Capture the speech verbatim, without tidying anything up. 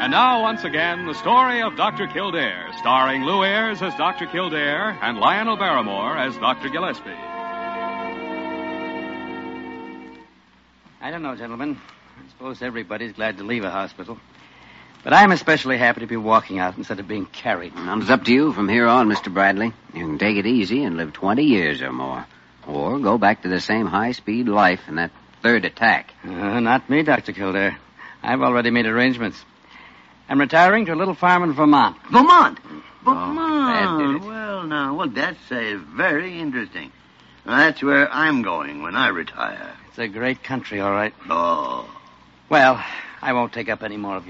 And now, once again, the story of Doctor Kildare, starring Lou Ayres as Doctor Kildare and Lionel Barrymore as Doctor Gillespie. I don't know, gentlemen. I suppose everybody's glad to leave a hospital. But I'm especially happy to be walking out instead of being carried. Well, it's up to you from here on, Mister Bradley. You can take it easy and live twenty years or more. Or go back to the same high-speed life in that third attack. Uh, not me, Doctor Kildare. I've already made arrangements. I'm retiring to a little farm in Vermont. Vermont? Oh, that did Vermont. it. Well, now, well, that's uh, very interesting. Now, that's where I'm going when I retire. It's a great country, all right. Oh. Well, I won't take up any more of your